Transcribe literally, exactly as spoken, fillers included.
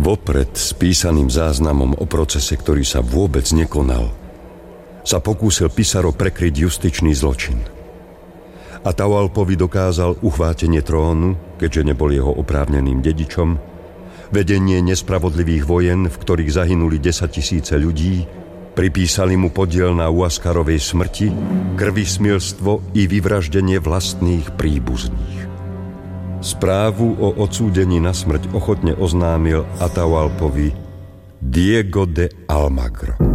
Vopred s písaným záznamom o procese, ktorý sa vôbec nekonal, sa pokúsil Písaro prekryť justičný zločin. Atahualpovi dokázal uchvátenie trónu, keďže nebol jeho oprávneným dedičom, vedenie nespravodlivých vojen, v ktorých zahynuli desaťtisíce ľudí, pripísali mu podiel na Huascarovej smrti, krvismilstvo i vyvraždenie vlastných príbuzných. Správu o odsúdení na smrť ochotne oznámil Atahualpovi Diego de Almagro.